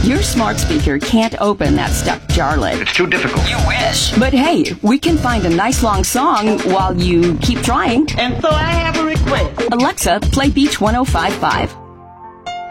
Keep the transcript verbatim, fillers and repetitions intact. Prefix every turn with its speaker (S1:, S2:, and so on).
S1: Your smart speaker can't open that stuck jar lid.
S2: It's too difficult.
S1: You wish. But hey, we can find a nice long song while you keep trying.
S3: And so I have a request.
S1: Alexa, play Beach one oh five point five.